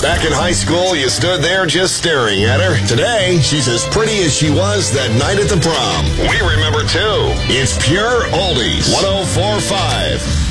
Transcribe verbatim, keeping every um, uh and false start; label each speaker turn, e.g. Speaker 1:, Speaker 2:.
Speaker 1: Back in high school, you stood there just staring at her. Today, she's as pretty as she was that night at the prom. We remember, too. It's Pure Oldies. one oh four point five.